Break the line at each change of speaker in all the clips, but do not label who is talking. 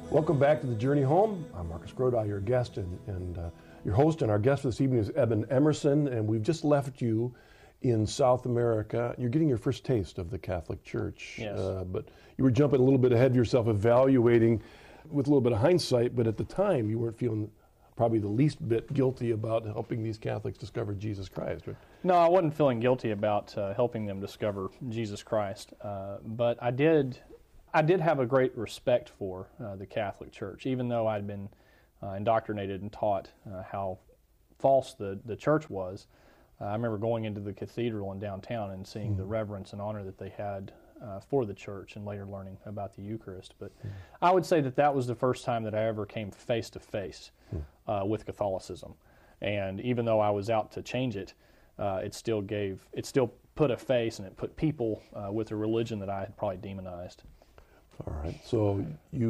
Welcome back to The Journey Home. I'm Marcus Grodow, your guest and your host, and our guest for this evening is Eben Emerson, and we've just left you in South America. You're getting your first taste of the Catholic Church.
Yes.
But you were jumping a little bit ahead of yourself, evaluating with a little bit of hindsight, but at the time you weren't feeling probably the least bit guilty about helping these Catholics discover Jesus Christ, right?
No, I wasn't feeling guilty about helping them discover Jesus Christ, but I did have a great respect for the Catholic Church, even though I'd been indoctrinated and taught how false the church was. I remember going into the cathedral in downtown and seeing the reverence and honor that they had for the church, and later learning about the Eucharist. But I would say that was the first time that I ever came face to face with Catholicism. And even though I was out to change it, it still put a face, and it put people with a religion that I had probably demonized.
All right. So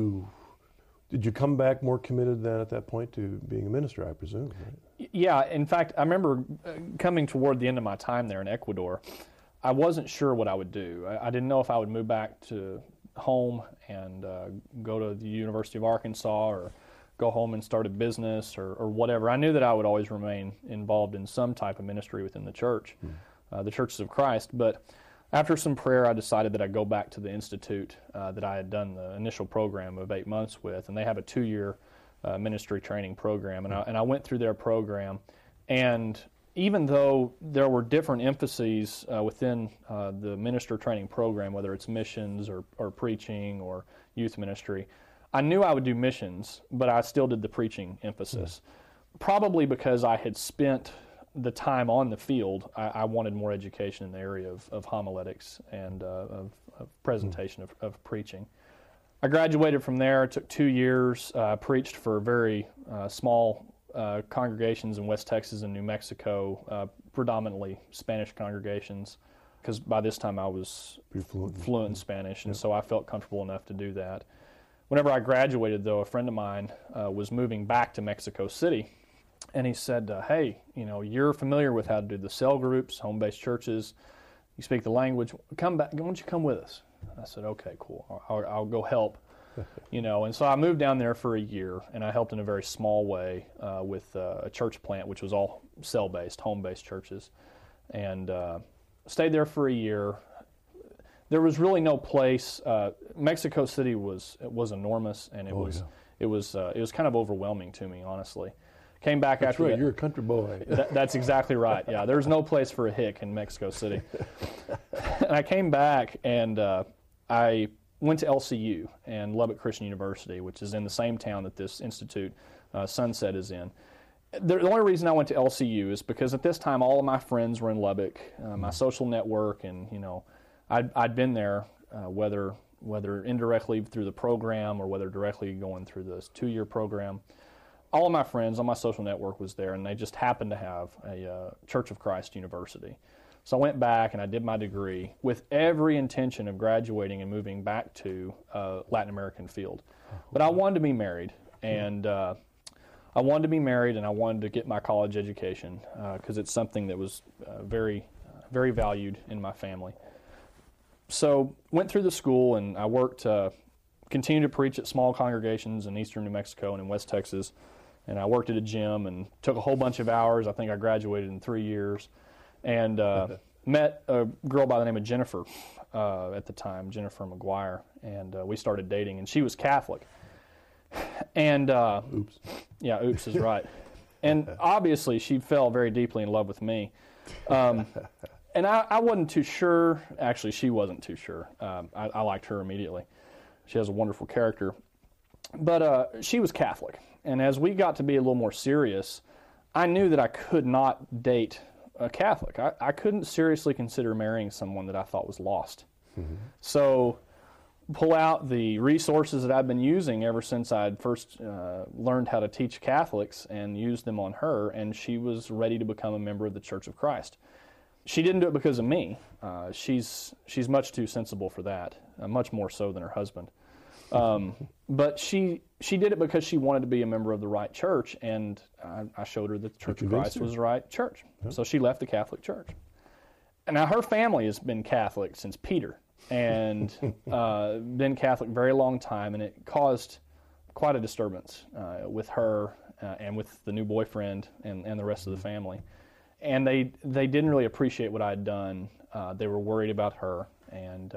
did you come back more committed than at that point to being a minister, I presume, right?
Yeah. In fact, I remember coming toward the end of my time there in Ecuador, I wasn't sure what I would do. I didn't know if I would move back to home and go to the University of Arkansas, or go home and start a business, or whatever. I knew that I would always remain involved in some type of ministry within the church, the Churches of Christ. But after some prayer, I decided that I'd go back to the institute that I had done the initial program of 8 months with, and they have a 2-year ministry training program, and I went through their program, and even though there were different emphases within the minister training program, whether it's missions or preaching or youth ministry, I knew I would do missions, but I still did the preaching emphasis. Probably because I had spent the time on the field, I wanted more education in the area of homiletics and of presentation of preaching. I graduated from there. It took 2 years, preached for very small congregations in West Texas and New Mexico, predominantly Spanish congregations, because by this time I was fluent in Spanish, and so I felt comfortable enough to do that. Whenever I graduated, though, a friend of mine was moving back to Mexico City, and he said, hey, you're familiar with how to do the cell groups, home-based churches, you speak the language, come back, why don't you come with us? I said, okay, cool, I'll go help. And so I moved down there for a year, and I helped in a very small way with a church plant, which was all cell-based, home-based churches, and stayed there for a year. There was really no place. Mexico City was enormous, and it was kind of overwhelming to me, honestly. Came back
That's
after
right.
that.
You're a country boy.
That's exactly right. Yeah, there's no place for a hick in Mexico City. And I came back, and I went to LCU and Lubbock Christian University, which is in the same town that this institute, Sunset, is in. The only reason I went to LCU is because at this time all of my friends were in Lubbock, my social network, and I'd been there, whether indirectly through the program or whether directly going through this 2-year program. All of my friends on my social network was there, and they just happened to have a Church of Christ University. So I went back and I did my degree with every intention of graduating and moving back to Latin American field. But I wanted to be married, and I wanted to get my college education because it's something that was very, very valued in my family. So went through the school, and I worked, continued to preach at small congregations in eastern New Mexico and in West Texas, and I worked at a gym and took a whole bunch of hours. I think I graduated in 3 years, and met a girl by the name of Jennifer at the time, Jennifer McGuire, and we started dating, and she was Catholic. And
oops.
Yeah, oops is right. And obviously she fell very deeply in love with me. And I wasn't too sure. Actually, she wasn't too sure. I liked her immediately. She has a wonderful character. But she was Catholic. And as we got to be a little more serious, I knew that I could not date a Catholic. I couldn't seriously consider marrying someone that I thought was lost. Mm-hmm. So pull out the resources that I've been using ever since I'd first learned how to teach Catholics and used them on her, and she was ready to become a member of the Church of Christ. She didn't do it because of me. She's much too sensible for that, much more so than her husband. But she did it because she wanted to be a member of the right church, and I showed her that the Church of Christ was the right church. Yep. So she left the Catholic Church. And now her family has been Catholic since Peter, and been Catholic a very long time, and it caused quite a disturbance with her and with the new boyfriend and the rest of the family. And they didn't really appreciate what I had done. They were worried about her. And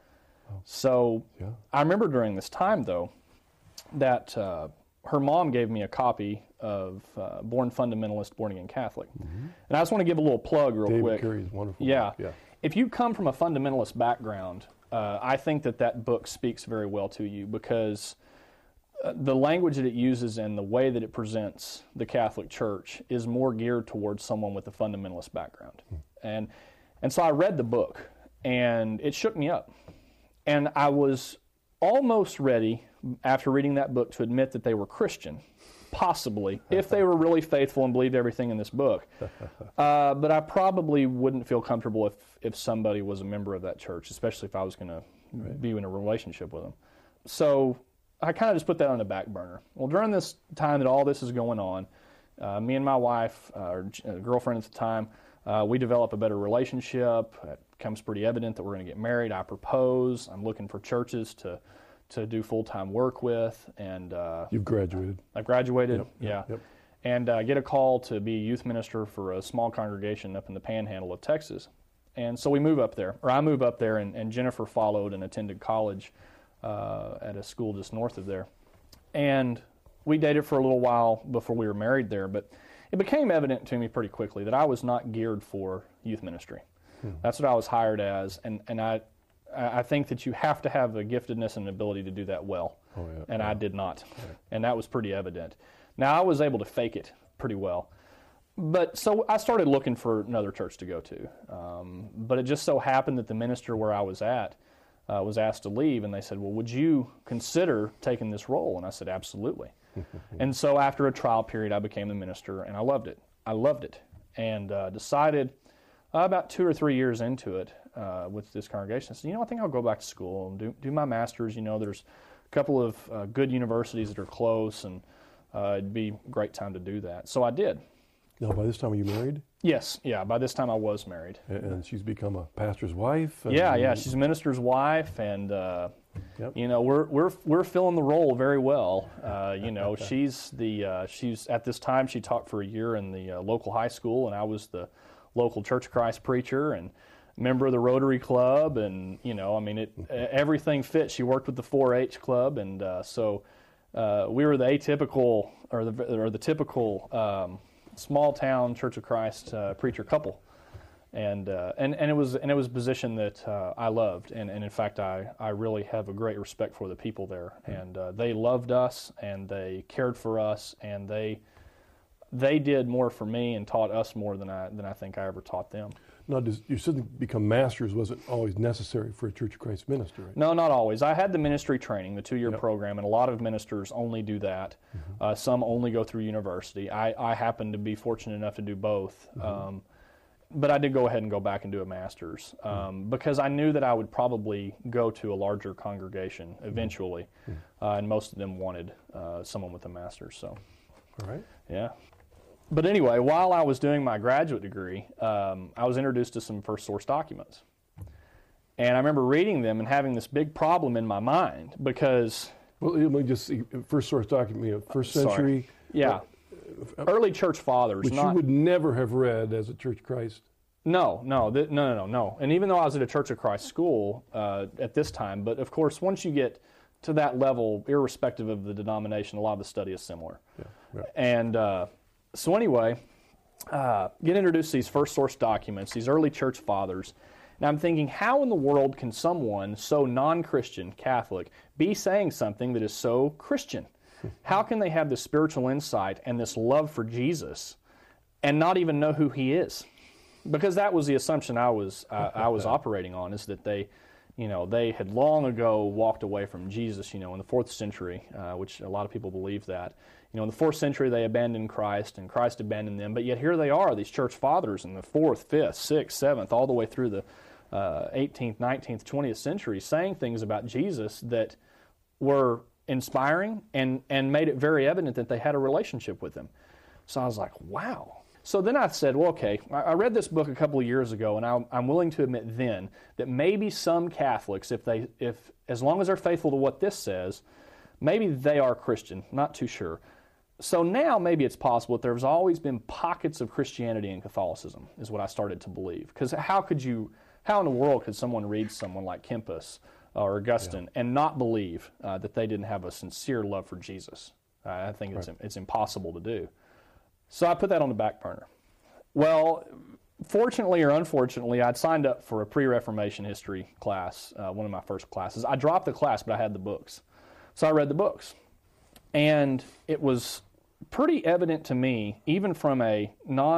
so I remember during this time, though, that her mom gave me a copy of Born Fundamentalist, Born Again Catholic. And I just want to give a little plug real quick.
David Carey's wonderful
book.
Yeah.
If you come from a fundamentalist background, I think that book speaks very well to you, because the language that it uses and the way that it presents the Catholic Church is more geared towards someone with a fundamentalist background. And so I read the book, and it shook me up. And I was almost ready, after reading that book, to admit that they were Christian, possibly, if they were really faithful and believed everything in this book. But I probably wouldn't feel comfortable if somebody was a member of that church, especially if I was going to be in a relationship with them. So I kind of just put that on the back burner. Well, during this time that all this is going on, me and my wife, our girlfriend at the time, we develop a better relationship. It becomes pretty evident that we're going to get married. I propose. I'm looking for churches to do full-time work with. And
You've graduated.
I graduated,
Yep.
And get a call to be a youth minister for a small congregation up in the panhandle of Texas. And so we move up there, or I move up there, and Jennifer followed and attended college at a school just north of there. And we dated for a little while before we were married there, but it became evident to me pretty quickly that I was not geared for youth ministry. That's what I was hired as, and I think that you have to have the giftedness and ability to do that well, and I did not, and that was pretty evident. Now, I was able to fake it pretty well, but so I started looking for another church to go to, but it just so happened that the minister where I was at was asked to leave, and they said, well, would you consider taking this role? And I said, absolutely. And so after a trial period, I became the minister, and I loved it. And decided about 2 or 3 years into it with this congregation, I said, I think I'll go back to school and do my master's. There's a couple of good universities that are close, and it'd be a great time to do that. So I did.
Now, by this time, are you married?
Yes, by this time I was married.
And she's become a pastor's wife?
Yeah, she's a minister's wife, and we're filling the role very well. She's at this time, she taught for a year in the local high school, and I was the local Church of Christ preacher and member of the Rotary Club, and everything fit. She worked with the 4-H club, and so we were the atypical or the typical small town Church of Christ preacher couple, and it was a position that I loved, and in fact I really have a great respect for the people there, and they loved us, and they cared for us, and they did more for me and taught us more than I think I ever taught them.
Now, you said become masters wasn't always necessary for a Church of Christ minister, right?
No, not always. I had the ministry training, the 2-year program, and a lot of ministers only do that. Some only go through university. I happen to be fortunate enough to do both. But I did go ahead and go back and do a master's because I knew that I would probably go to a larger congregation eventually, and most of them wanted someone with a master's. So,
all right.
Yeah. But anyway, while I was doing my graduate degree, I was introduced to some first source documents. And I remember reading them and having this big problem in my mind because...
Well, let me just see, first source document, first century...
Yeah. Early church fathers.
Which you would never have read as a Church of Christ.
No. And even though I was at a Church of Christ school at this time, but of course, once you get to that level, irrespective of the denomination, a lot of the study is similar.
Yeah.
And... So anyway, get introduced to these first source documents, these early church fathers, and I'm thinking, how in the world can someone so non-Christian, Catholic, be saying something that is so Christian? How can they have this spiritual insight and this love for Jesus and not even know who He is? Because that was the assumption I was operating on, is that they had long ago walked away from Jesus, in the 4th century, which a lot of people believe that. In the 4th century, they abandoned Christ, and Christ abandoned them. But yet here they are, these church fathers in the 4th, 5th, 6th, 7th, all the way through the 18th, 19th, 20th century, saying things about Jesus that were inspiring and made it very evident that they had a relationship with Him. So I was like, wow. So then I said, well, okay, I read this book a couple of years ago, and I'm willing to admit then that maybe some Catholics, if as long as they're faithful to what this says, maybe they are Christian, not too sure. So now maybe it's possible that there's always been pockets of Christianity in Catholicism, is what I started to believe. Because how in the world could someone read someone like Kempis or Augustine and not believe that they didn't have a sincere love for Jesus? I think it's impossible to do. So I put that on the back burner. Well, fortunately or unfortunately, I'd signed up for a pre-Reformation history class, one of my first classes. I dropped the class, but I had the books. So I read the books. And it was pretty evident to me, even from a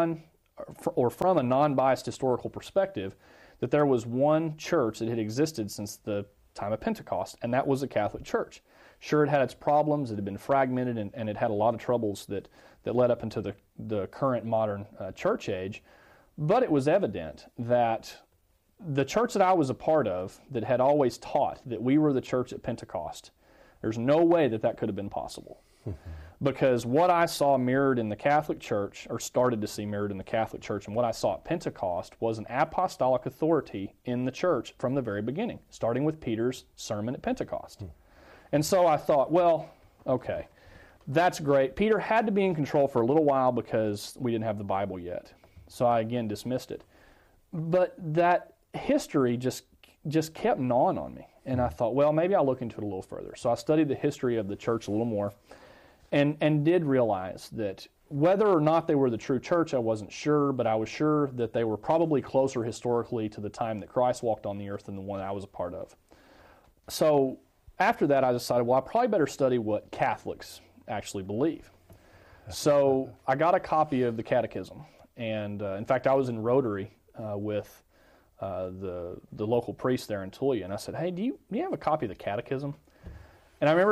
non-biased historical perspective, that there was one church that had existed since the time of Pentecost, and that was the Catholic Church. Sure, it had its problems, it had been fragmented, and it had a lot of troubles that led up into the current modern church age, but it was evident that the church that I was a part of that had always taught that we were the church at Pentecost, there's no way that could have been possible. Because what I saw mirrored in the Catholic Church, or started to see mirrored in the Catholic Church, and what I saw at Pentecost was an apostolic authority in the church from the very beginning, starting with Peter's sermon at Pentecost. And so I thought, well, okay, that's great. Peter had to be in control for a little while because we didn't have the Bible yet. So I again dismissed it. But that history just kept gnawing on me. And I thought, well, maybe I'll look into it a little further. So I studied the history of the church a little more. And did realize that whether or not they were the true church, I wasn't sure, but I was sure that they were probably closer historically to the time that Christ walked on the earth than the one I was a part of. So after that, I decided, well, I probably better study what Catholics actually believe. So I got a copy of the Catechism, and in fact, I was in Rotary with the local priest there in Tulia, and I said, hey, do you have a copy of the Catechism? And I remember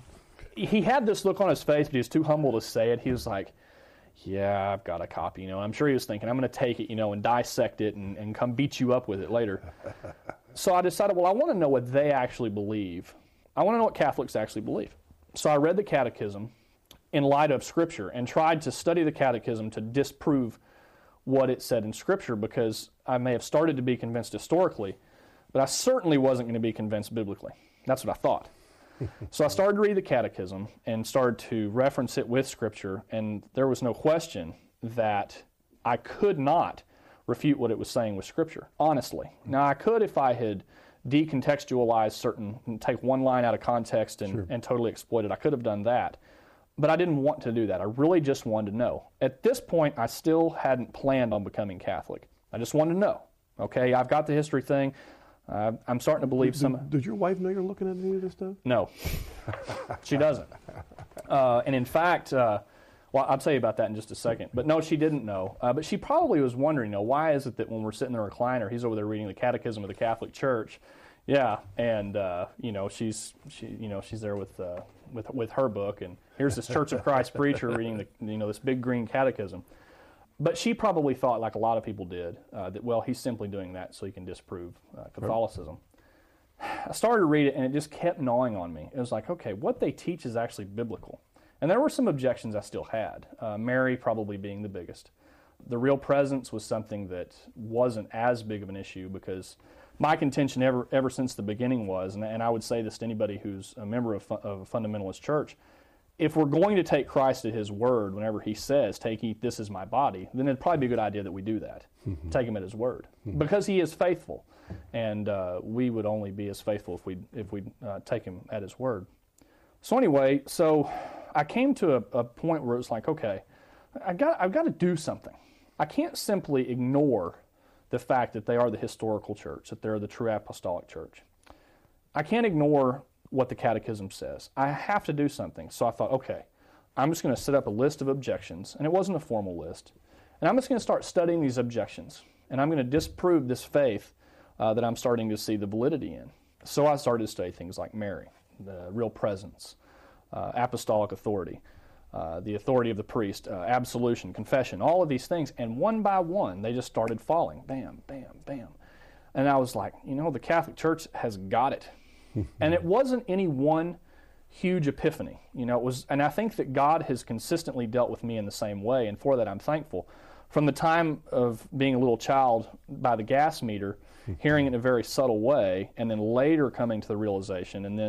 he had this look on his face, but he was too humble to say it. He was like, yeah, I've got a copy, I'm sure he was thinking, I'm going to take it, and dissect it and come beat you up with it later. So I decided, well, I want to know what they actually believe. I want to know what Catholics actually believe. So I read the Catechism in light of Scripture and tried to study the Catechism to disprove what it said in Scripture, because I may have started to be convinced historically, but I certainly wasn't going to be convinced biblically. That's what I thought. So I started to read the Catechism and started to reference it with Scripture, and there was no question that I could not refute what it was saying with Scripture, honestly. Now, I could if I had decontextualized take one line out of context and totally exploit it. I could have done that, but I didn't want to do that. I really just wanted to know. At this point, I still hadn't planned on becoming Catholic. I just wanted to know. Okay, I've got the history thing. I'm starting to believe
Does your wife know you're looking at any of this stuff?
No, she doesn't. And in fact, well, I'll tell you about that in just a second. But no, she didn't know. But she probably was wondering, why is it that when we're sitting in the recliner, he's over there reading the Catechism of the Catholic Church? Yeah, and she's there with her book, and here's this Church of Christ preacher reading this big green catechism. But she probably thought, like a lot of people did, that, well, he's simply doing that so he can disprove Catholicism. I started to read it, and it just kept gnawing on me. It was like, okay, what they teach is actually biblical. And there were some objections I still had, Mary probably being the biggest. The real presence was something that wasn't as big of an issue, because my contention ever since the beginning was, and I would say this to anybody who's a member of a fundamentalist church, if we're going to take Christ at His word whenever He says, take, eat, this is my body, then it'd probably be a good idea that we do that. Take Him at His word. Because He is faithful. And we would only be as faithful if we take Him at His word. So anyway, I came to a point where it was like, okay, I've got to do something. I can't simply ignore the fact that they are the historical church, that they're the true apostolic church. I can't ignore what the Catechism says. I have to do something. So I thought, okay, I'm just going to set up a list of objections, and it wasn't a formal list, and I'm just going to start studying these objections, and I'm going to disprove this faith that I'm starting to see the validity in. So I started to study things like Mary, the real presence, apostolic authority, the authority of the priest, absolution, confession, all of these things, and one by one, they just started falling. Bam, bam, bam. And I was like, the Catholic Church has got it. And it wasn't any one huge epiphany. It was, and I think that God has consistently dealt with me in the same way, and for that I'm thankful. From the time of being a little child by the gas meter, hearing it in a very subtle way, and then later coming to the realization, and then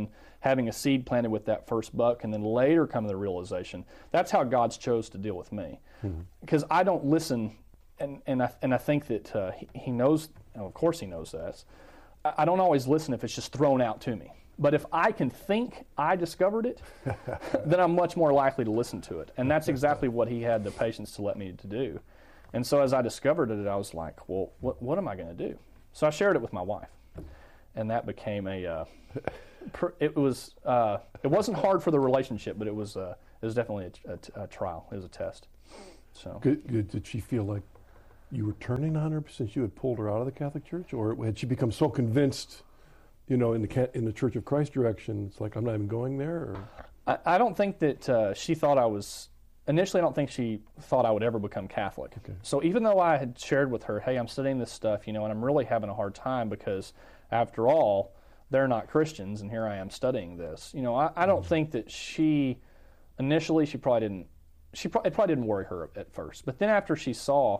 having a seed planted with that first buck, and then later come to the realization. That's how God's chose to deal with me, because I don't listen, and I think that He knows. Of course, He knows this. I don't always listen if it's just thrown out to me. But if I can think I discovered it, then I'm much more likely to listen to it. And that's exactly what He had the patience to let me to do. And so as I discovered it, I was like, well, what am I going to do? So I shared it with my wife, and that became it wasn't hard for the relationship, but it was definitely a trial. It was a test. So
Did she feel like you were turning on her since you had pulled her out of the Catholic Church, or had she become so convinced, in the Church of Christ direction, it's like, I'm not even going there? Or?
I don't think that she thought I was. Initially, I don't think she thought I would ever become Catholic. Okay. So even though I had shared with her, hey, I'm studying this stuff, and I'm really having a hard time because, after all, they're not Christians, and here I am studying this. I don't think that initially, it probably didn't worry her at first. But then after she saw,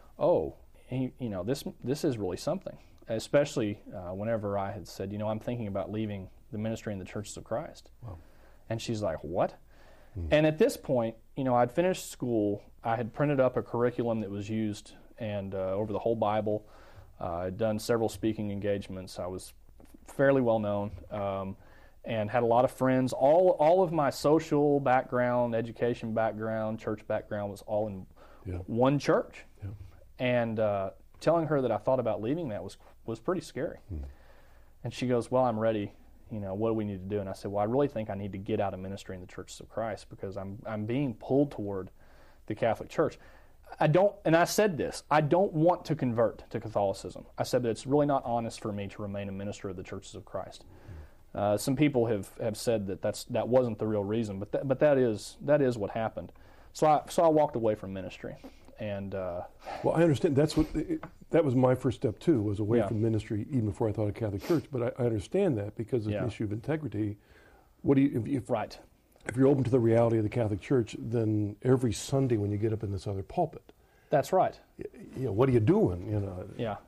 this is really something, especially whenever I had said, I'm thinking about leaving the ministry in the Churches of Christ. Wow. And she's like, what? And at this point, I'd finished school. I had printed up a curriculum that was used and over the whole Bible. I'd done several speaking engagements. I was fairly well known and had a lot of friends. All of my social background, education background, church background was all in one church. Yeah. And telling her that I thought about leaving that was pretty scary. And she goes, well, I'm ready. What do we need to do? And I said, well, I really think I need to get out of ministry in the Churches of Christ because I'm being pulled toward the Catholic Church. I said this, I don't want to convert to Catholicism. I said that it's really not honest for me to remain a minister of the Churches of Christ. Some people have said that wasn't the real reason, but that is what happened. So I walked away from ministry. And
well, I understand. That was my first step too. Was away from ministry even before I thought of Catholic Church. But I understand that because of the issue of integrity. What do you if you're open to the reality of the Catholic Church, then every Sunday when you get up in this other pulpit,
that's right.
What are you doing?
Yeah.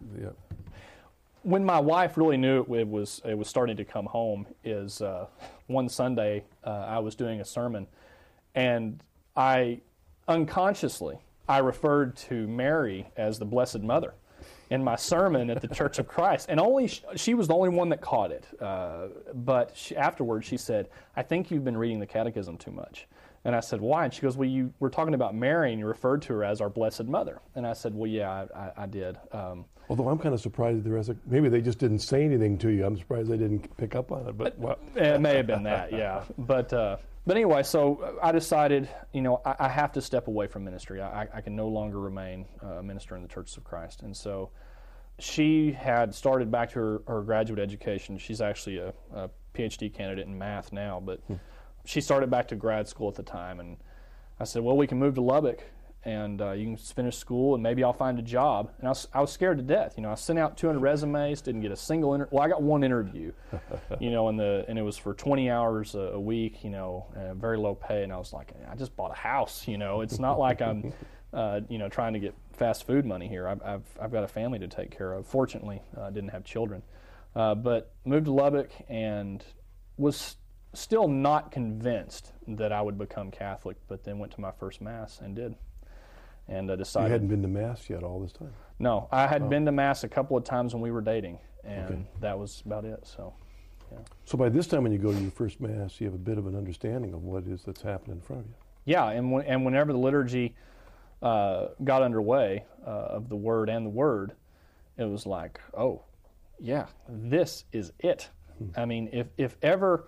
When my wife really knew it was starting to come home is one Sunday I was doing a sermon, and I unconsciously I referred to Mary as the Blessed Mother in my sermon at the Church of Christ. And she was the only one that caught it. But afterwards she said, I think you've been reading the Catechism too much. And I said, why? And she goes, well, you were talking about Mary and you referred to her as our Blessed Mother. And I said, well, yeah, I did.
Although I'm kind of surprised maybe they just didn't say anything to you. I'm surprised they didn't pick up on it. But
it may have been that, yeah. But anyway, so I decided, I have to step away from ministry. I can no longer remain a minister in the Churches of Christ. And so she had started back to her graduate education. She's actually a PhD candidate in math now, but she started back to grad school at the time. And I said, well, we can move to Lubbock, and you can finish school, and maybe I'll find a job. And I was scared to death. I sent out 200 resumes, didn't get a single interview. Well, I got one interview, and it was for 20 hours a week, very low pay. And I was like, I just bought a house, It's not like I'm, trying to get fast food money here. I've got a family to take care of. Fortunately, I didn't have children. But moved to Lubbock and was still not convinced that I would become Catholic, but then went to my first Mass and did. And I decided...
You hadn't been to Mass yet all this time?
No, I had been to Mass a couple of times when we were dating, and that was about it. So, yeah.
So by this time when you go to your first Mass, you have a bit of an understanding of what it is that's happening in front of you.
Yeah, and whenever the liturgy got underway of the Word and the Word, it was like, oh, yeah, this is it. I mean, if ever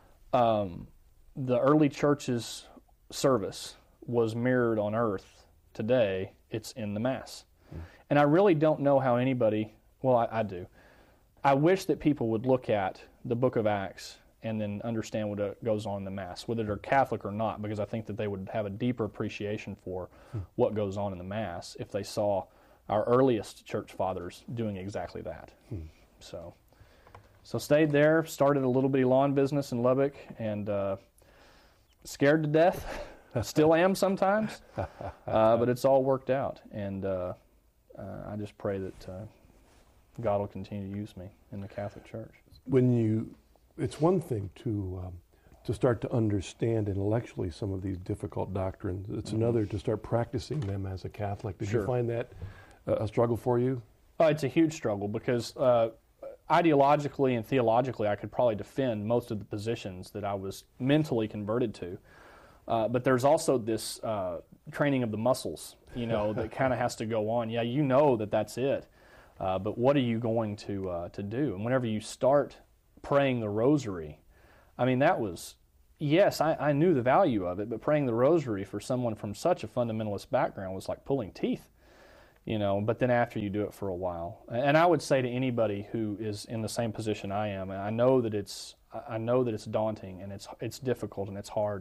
the early church's service was mirrored on earth today, it's in the Mass. And I really don't know how anybody, well, I do. I wish that people would look at the book of Acts and then understand what goes on in the Mass, whether they're Catholic or not, because I think that they would have a deeper appreciation for what goes on in the Mass if they saw our earliest church fathers doing exactly that. So stayed there, started a little bitty lawn business in Lubbock, and scared to death. Still am sometimes, but it's all worked out. And I just pray that God will continue to use me in the Catholic Church.
When you it's one thing to start to understand intellectually some of these difficult doctrines. It's another to start practicing them as a Catholic. Did you find that a struggle for you?
It's a huge struggle because ideologically and theologically I could probably defend most of the positions that I was mentally converted to. But there's also this training of the muscles, that kind of has to go on. Yeah, you know that that's it. But what are you going to do? And whenever you start praying the rosary, I mean, that was, yes, I knew the value of it, but praying the rosary for someone from such a fundamentalist background was like pulling teeth, but then after you do it for a while. And I would say to anybody who is in the same position I am, and I know that it's daunting and it's difficult and it's hard,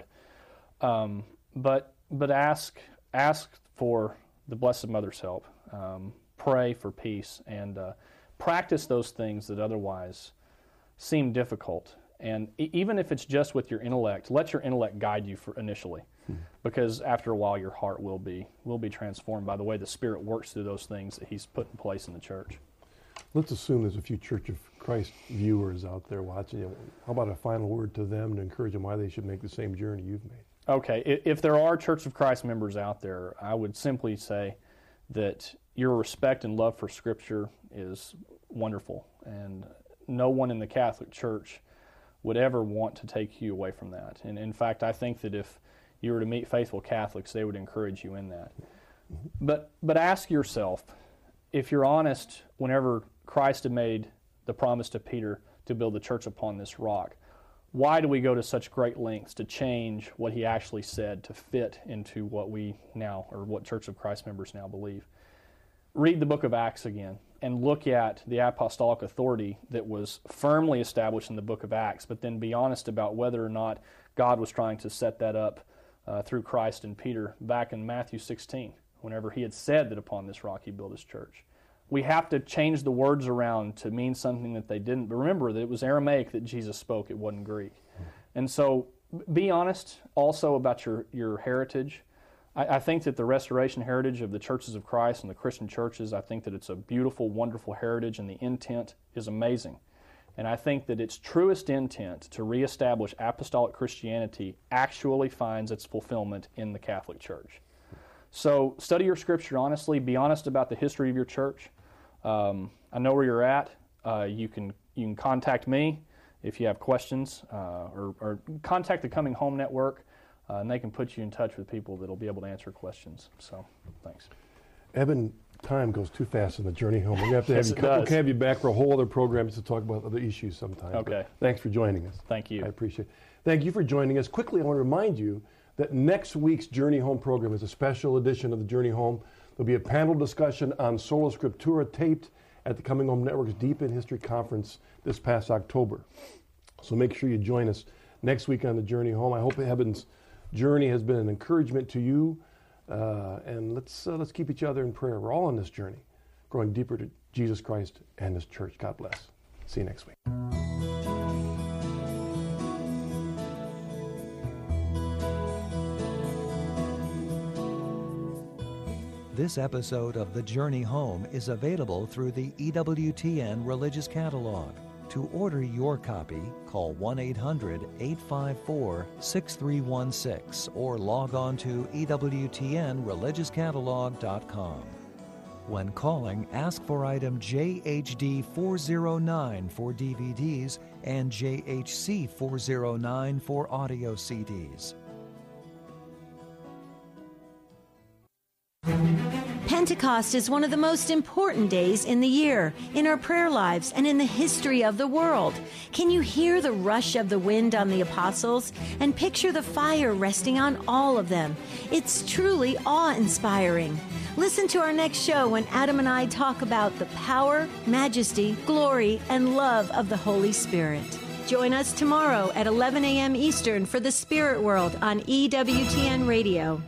but ask for the Blessed Mother's help. Pray for peace and practice those things that otherwise seem difficult. And even if it's just with your intellect, let your intellect guide you initially, because after a while your heart will be transformed by the way the Spirit works through those things that He's put in place in the church.
Let's assume there's a few Church of Christ viewers out there watching. How about a final word to them to encourage them why they should make the same journey you've made?
Okay, if there are Church of Christ members out there, I would simply say that your respect and love for Scripture is wonderful, and no one in the Catholic Church would ever want to take you away from that. And in fact, I think that if you were to meet faithful Catholics, they would encourage you in that. But ask yourself, if you're honest, whenever Christ had made the promise to Peter to build the church upon this rock, why do we go to such great lengths to change what He actually said to fit into what we now, or what Church of Christ members now believe? Read the book of Acts again and look at the apostolic authority that was firmly established in the book of Acts, but then be honest about whether or not God was trying to set that up through Christ and Peter back in Matthew 16, whenever He had said that upon this rock He built His church. We have to change the words around to mean something that they didn't, but remember that it was Aramaic that Jesus spoke, it wasn't Greek. And so be honest also about your heritage. I think that the restoration heritage of the Churches of Christ and the Christian churches, I think that it's a beautiful, wonderful heritage, and the intent is amazing. And I think that its truest intent to reestablish apostolic Christianity actually finds its fulfillment in the Catholic Church. So study your Scripture honestly. Be honest about the history of your church. I know where you're at. You can contact me if you have questions, or contact the Coming Home Network. And they can put you in touch with people that will be able to answer questions. So, thanks.
Eben, time goes too fast on the journey home. We're going to have to have you back for a whole other program to talk about other issues sometime.
Okay.
But thanks for joining us.
Thank you.
I appreciate it. Thank you for joining us. Quickly, I want to remind you that next week's Journey Home program is a special edition of the Journey Home. There'll be a panel discussion on Sola Scriptura taped at the Coming Home Network's Deep in History Conference this past October. So make sure you join us next week on the Journey Home. I hope Eben's journey has been an encouragement to you, and let's keep each other in prayer. We're all on this journey, growing deeper to Jesus Christ and His church. God bless. See you next week.
This episode of The Journey Home is available through the EWTN Religious Catalog. To order your copy, call 1-800-854-6316 or log on to EWTNReligiousCatalog.com. When calling, ask for item JHD 409 for DVDs and JHC 409 for audio CDs.
Pentecost is one of the most important days in the year, in our prayer lives, and in the history of the world. Can you hear the rush of the wind on the apostles and picture the fire resting on all of them? It's truly awe-inspiring. Listen to our next show when Adam and I talk about the power, majesty, glory, and love of the Holy Spirit. Join us tomorrow at 11 a.m. Eastern for The Spirit World on EWTN Radio.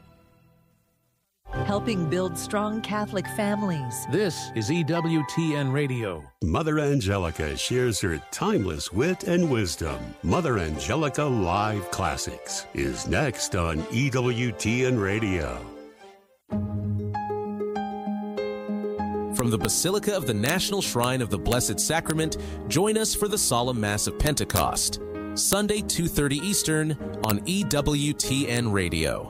Helping build strong Catholic families.
This is EWTN Radio.
Mother Angelica shares her timeless wit and wisdom. Mother Angelica Live Classics is next on EWTN Radio.
from the Basilica of the National Shrine of the Blessed Sacrament, join us for the Solemn Mass of Pentecost, Sunday 2:30 Eastern on EWTN Radio.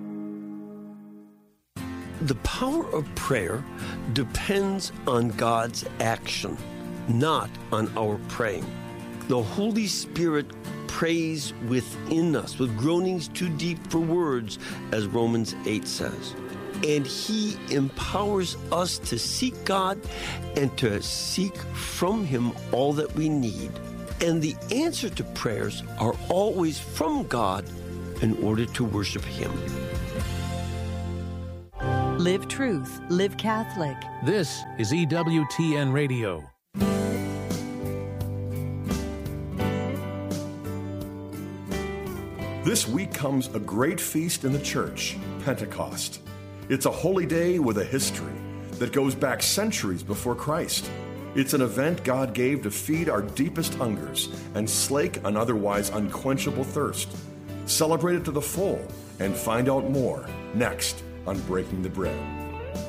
The power of prayer depends on God's action, not on our praying. The Holy Spirit prays within us with groanings too deep for words, as Romans 8 says. And He empowers us to seek God and to seek from Him all that we need. And the answer to prayers are always from God in order to worship Him.
Live truth, live Catholic.
This is EWTN Radio.
This week comes a great feast in the church, Pentecost. It's a holy day with a history that goes back centuries before Christ. It's an event God gave to feed our deepest hungers and slake an otherwise unquenchable thirst. Celebrate it to the full and find out more next on Breaking the Bread.